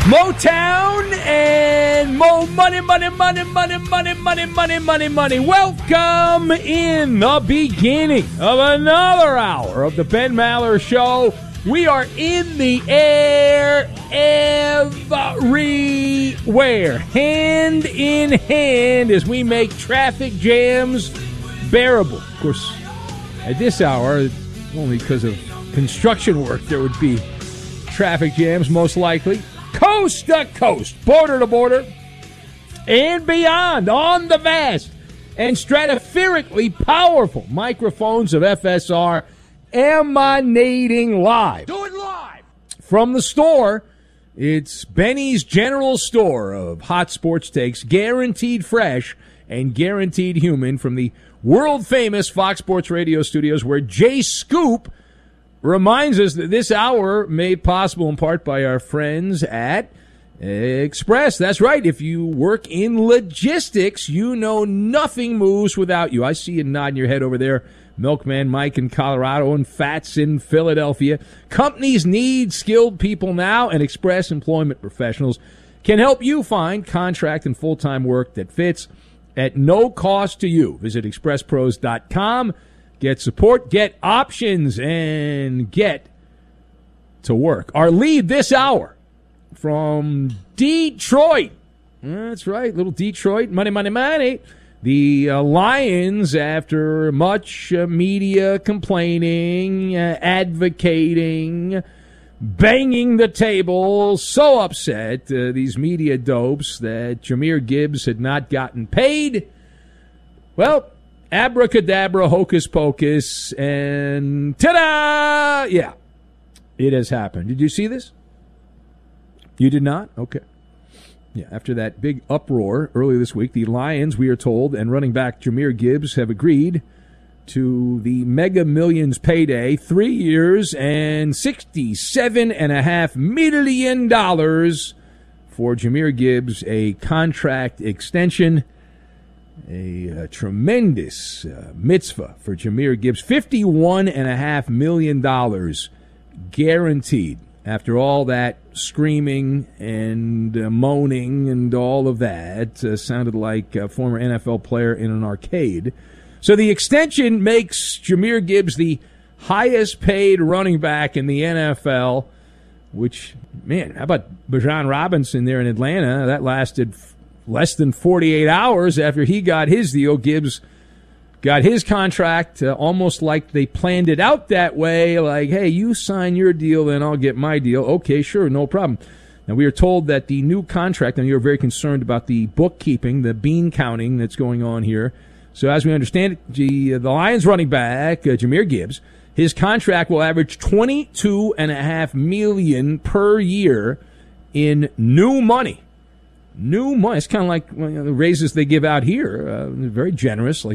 Motown and Mo money. Welcome in the beginning of another hour of the Ben Maller Show. We are in the air everywhere, hand in hand, as we make traffic jams bearable. Of course, at this hour, only because of construction work, there would be traffic jams, most likely. Coast to coast, border to border, and beyond, on the vast and stratospherically powerful microphones of FSR, emanating live. Do it live! From the store, it's Benny's General Store of hot sports takes, guaranteed fresh and guaranteed human, from the world-famous Fox Sports Radio studios, where Jay Scoop reminds us that this hour made possible in part by our friends at Express. That's right. If you work in logistics, you know nothing moves without you. I see you nodding your head over there. Milkman Mike in Colorado and Fats in Philadelphia. Companies need skilled people now, and Express Employment Professionals can help you find contract and full-time work that fits at no cost to you. Visit expresspros.com. Get support, get options, and get to work. Our lead this hour from Detroit. That's right, little Detroit. Money. The Lions, after much media complaining, advocating, banging the table, so upset, these media dopes, that Jahmyr Gibbs had not gotten paid. Well, abracadabra, hocus pocus, and ta-da! Yeah, it has happened. Did you see this? You did not? Okay. Yeah, after that big uproar earlier this week, the Lions, we are told, and running back Jahmyr Gibbs have agreed to the Mega Millions payday, 3 years and $67.5 million for Jahmyr Gibbs, a contract extension. A tremendous mitzvah for Jahmyr Gibbs. $51.5 million guaranteed after all that screaming and moaning and all of that. Sounded like a former NFL player in an arcade. So the extension makes Jahmyr Gibbs the highest paid running back in the NFL, which, man, how about Bijan Robinson there in Atlanta? That lasted less than 48 hours after he got his deal. Gibbs got his contract almost like they planned it out that way, like, hey, you sign your deal, then I'll get my deal. Okay, sure, no problem. Now, we are told that the new contract, and you're very concerned about the bookkeeping, the bean counting that's going on here. So as we understand it, the Lions running back, Jahmyr Gibbs, his contract will average $22.5 million per year in new money. New money. It's kind of like the raises they give out here. Very generous, like